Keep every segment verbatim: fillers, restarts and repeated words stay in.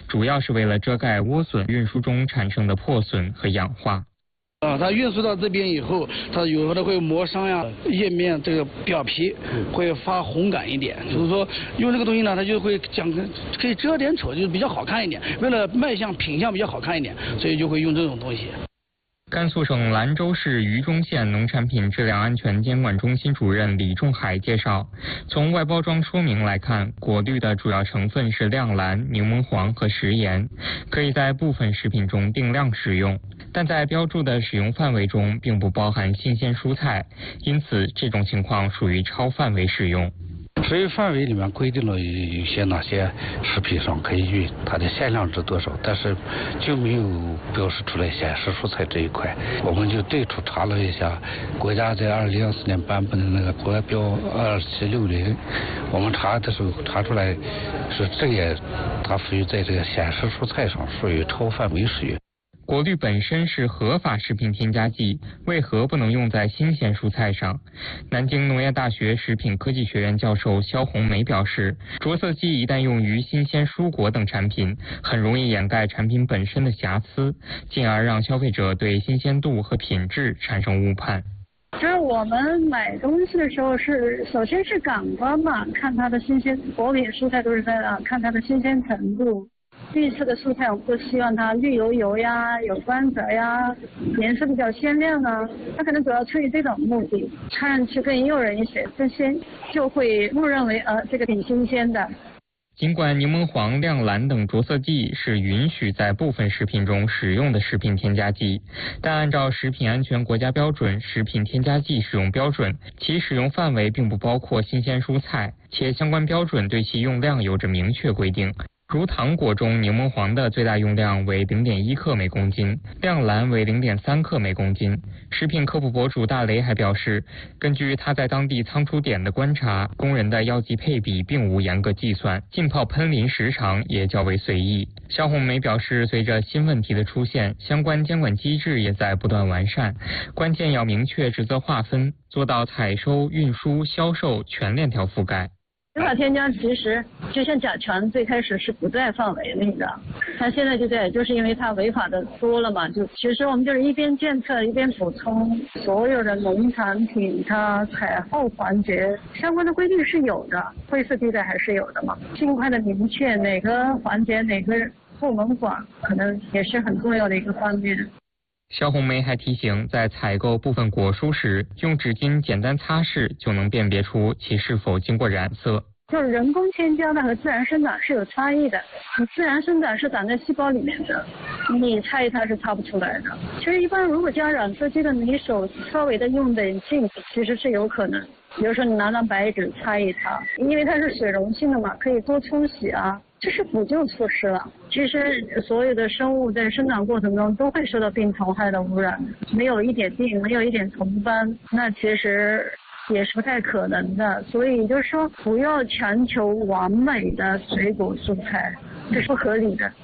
主要是为了遮盖莴笋运输中产生的破损和氧化。 啊，它运输到这边以后，它有的会磨伤呀，叶面这个表皮会发红感一点，就是说用这个东西呢，它就会讲可以遮点丑，就是比较好看一点。为了卖相品相比较好看一点，所以就会用这种东西。 甘肃省兰州市榆中县农产品质量安全监管中心主任李仲海介绍，从外包装说明来看，果绿的主要成分是亮蓝、柠檬黄和食盐，可以在部分食品中定量使用，但在标注的使用范围中并不包含新鲜蔬菜，因此这种情况属于超范围使用。 使用范围里面规定了有些哪些食品上可以运，它的限量值多少，但是就没有标示出来显示蔬菜这一块。我们就对处查了一下，国家在二零零四年颁布的那个国标二七六零，我们查的时候查出来是这也它属于在这个显示蔬菜上属于超范围使用。 果绿本身是合法食品添加剂，为何不能用在新鲜蔬菜上？南京农业大学食品科技学院教授肖红梅表示，着色剂一旦用于新鲜蔬果等产品，很容易掩盖产品本身的瑕疵，进而让消费者对新鲜度和品质产生误判。 就是我们买东西的时候是，首先是感官嘛，看它的新鲜，果品蔬菜都是在那看它的新鲜程度。绿色的蔬菜我们都希望它绿油油呀，有光泽呀，颜色比较鲜亮啊，它可能主要出于这种目的，看上去更诱人一些，这些就会误认为呃这个挺新鲜的。 尽管柠檬黄、亮蓝等着色剂是允许在部分食品中使用的食品添加剂，但按照食品安全国家标准《食品添加剂使用标准》，其使用范围并不包括新鲜蔬菜，且相关标准对其用量有着明确规定。如糖果中柠檬黄的最大用量为 零点一克每公斤，亮蓝为 零点三克每公斤。食品科普博主大雷还表示，根据他在当地仓储点的观察，工人的药剂配比并无严格计算，浸泡喷淋时长也较为随意。肖红梅表示，随着新问题的出现，相关监管机制也在不断完善，关键要明确职责划分，做到采收、运输、销售全链条覆盖。 非法添加其实就像甲醛最开始是不在范围内的，它现在就在，就是因为它违法的多了嘛，就其实我们就是一边监测一边补充，所有的农产品它采后环节相关的规定是有的，灰色地带还是有的嘛，尽快的明确哪个环节哪个部门管，可能也是很重要的一个方面。 肖红梅还提醒，在采购部分果蔬时，用纸巾简单擦拭就能辨别出其是否经过染色。 就是人工添加的和自然生长是有差异的，你自然生长是长在细胞里面的，你擦一擦是擦不出来的。其实一般如果加染色剂的，你手稍微的用点劲，其实是有可能。比如说你拿张白纸擦一擦，因为它是水溶性的嘛，可以多冲洗啊。这是补救措施了。其实所有的生物在生长过程中都会受到病虫害的污染，没有一点病，没有一点虫斑，那其实也是不太可能的。所以就是说，不要强求完美的水果蔬菜，这是不合理的。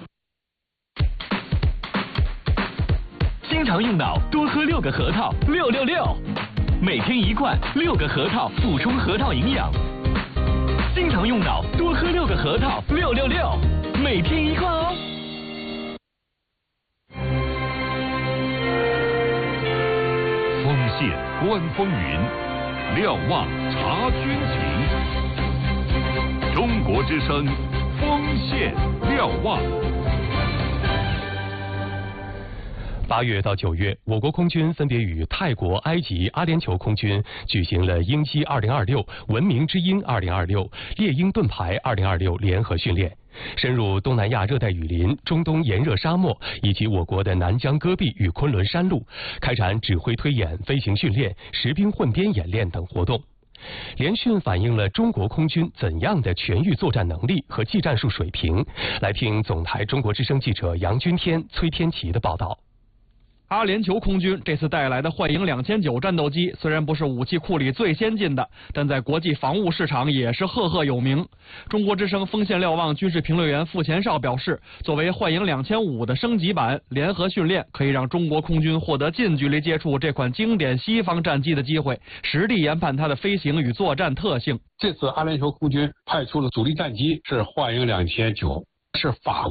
经常用脑，多喝六个核桃，六六六，每天一罐，六个核桃补充核桃营养。经常用脑，多喝六个核桃，六六六，每天一罐哦。 锋线观风云，瞭望察军情。中国之声，锋线瞭望。 八月到九月，我国空军分别与泰国、埃及、阿联酋空军举行了鹰击二零二六、文明之鹰二零二六、猎鹰盾牌二零二六联合训练，深入东南亚热带雨林、中东炎热沙漠以及我国的南疆戈壁与昆仑山路，开展指挥推演、飞行训练、实兵混编演练等活动。联训反映了中国空军怎样的全域作战能力和技战术水平。来听总台中国之声记者杨军天、崔天琪的报道。 阿联酋空军这次带来的幻影两千九战斗机虽然不是武器库里最先进的，但在国际防务市场也是赫赫有名。中国之声锋线瞭望军事评论员傅前绍表示，作为幻影两千五的升级版，联合训练可以让中国空军获得近距离接触这款经典西方战机的机会，实地研判它的飞行与作战特性。 这次阿联酋空军派出的主力战机是幻影两千九，是法